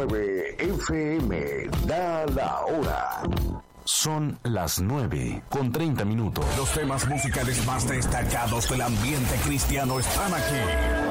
89 FM da la hora. Son las 9:30. Los temas musicales más destacados del ambiente cristiano están aquí.